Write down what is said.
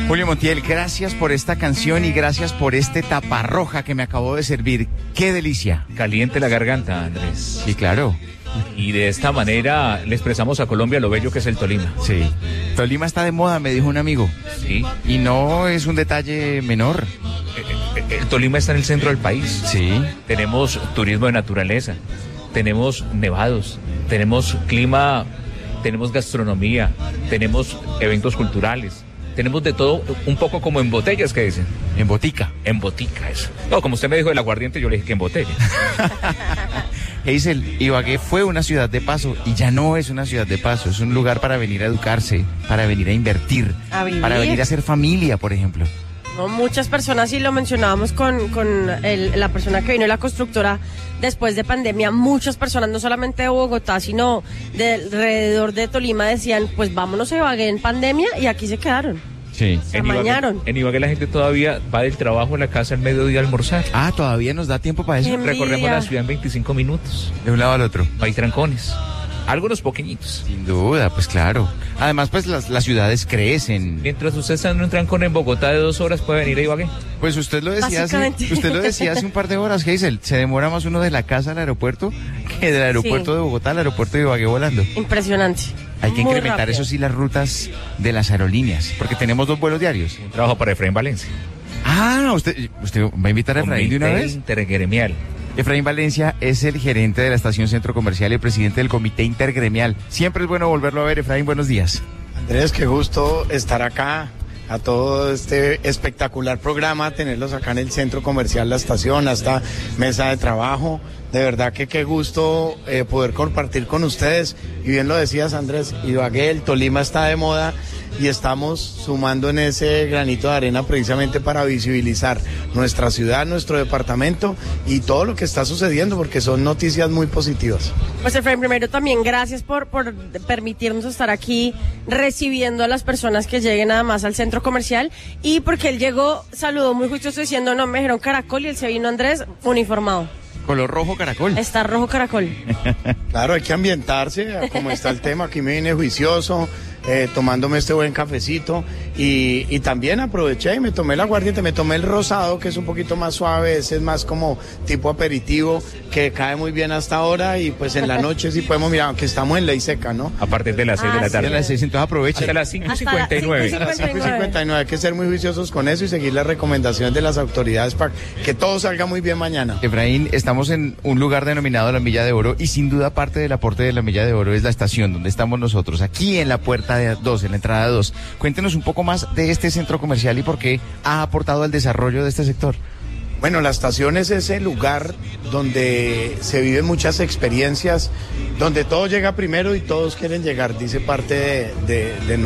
Julio Montiel, gracias por esta canción y gracias por este taparroja que me acabó de servir. ¡Qué delicia! Caliente la garganta, Andrés. Sí, claro. Y de esta manera le expresamos a Colombia lo bello que es el Tolima. Sí. Tolima está de moda, me dijo un amigo. Sí. Y no es un detalle menor. El Tolima está en el centro del país. Sí. Tenemos turismo de naturaleza, tenemos nevados, tenemos clima, tenemos gastronomía, tenemos eventos culturales. Tenemos de todo, un poco como en botellas, ¿qué dicen? En botica. En botica, eso. No, como usted me dijo del aguardiente, yo le dije que en botella. Hazel, Ibagué fue una ciudad de paso y ya no es una ciudad de paso, es un lugar para venir a educarse, para venir a invertir, para venir a hacer familia, por ejemplo. No, muchas personas, y lo mencionábamos con la persona que vino, la constructora, después de pandemia, muchas personas, no solamente de Bogotá, sino de alrededor de Tolima, decían, pues vámonos a Ibagué en pandemia, y aquí se quedaron. Sí. Se amañaron. En Ibagué la gente todavía va del trabajo a la casa al mediodía a almorzar. Ah, todavía nos da tiempo para eso. Recorremos la ciudad en 25 minutos. De un lado al otro. No hay trancones. Algunos pequeñitos. Sin duda, pues claro. Además, pues las ciudades crecen. Mientras usted está en un trancón en Bogotá de 2 horas, ¿puede venir a Ibagué? Pues usted lo decía hace un par de horas, Hazel. Se demora más uno de la casa al aeropuerto que del aeropuerto de Bogotá al aeropuerto de Ibagué volando. Impresionante. Hay que incrementar, rápido. eso sí, las rutas de las aerolíneas, porque tenemos 2 vuelos diarios. Un trabajo para Efraín Valencia. Ah, usted va a invitar a Efraín de una vez. Intergremial. Efraín Valencia es el gerente de la estación Centro Comercial y presidente del comité intergremial. Siempre es bueno volverlo a ver. Efraín, buenos días. Andrés, qué gusto estar acá, a todo este espectacular programa, tenerlos acá en el Centro Comercial La Estación, a esta mesa de trabajo. De verdad que qué gusto poder compartir con ustedes. Y bien lo decías, Andrés, Ibagué, el Tolima está de moda y estamos sumando en ese granito de arena precisamente para visibilizar nuestra ciudad, nuestro departamento y todo lo que está sucediendo, porque son noticias muy positivas. Pues Efraín, primero también gracias por permitirnos estar aquí recibiendo a las personas que lleguen nada más al centro comercial, y porque él llegó, saludó muy juicioso diciendo, no, me dijeron caracol, y él se vino, Andrés, uniformado. Color rojo caracol. Está rojo caracol. Claro, hay que ambientarse, como está el tema, aquí me vine juicioso, tomándome este buen cafecito y también aproveché y me tomé el aguardiente, me tomé el rosado, que es un poquito más suave, ese es más como tipo aperitivo, que cae muy bien hasta ahora, y pues en la noche sí podemos mirar, aunque estamos en ley seca, ¿no? A partir de las 6 de la tarde. A las 6, entonces aprovecha. Hasta las 5:59. A las 5:59, hay que ser muy juiciosos con eso y seguir las recomendaciones de las autoridades para que todo salga muy bien mañana. Efraín, estamos en un lugar denominado la Milla de Oro y sin duda parte del aporte de la Milla de Oro es la estación donde estamos nosotros, aquí en la puerta de 2, en la entrada 2. Cuéntenos un poco más de este centro comercial y por qué ha aportado al desarrollo de este sector. Bueno, la estación es ese lugar donde se viven muchas experiencias, donde todo llega primero y todos quieren llegar, dice parte de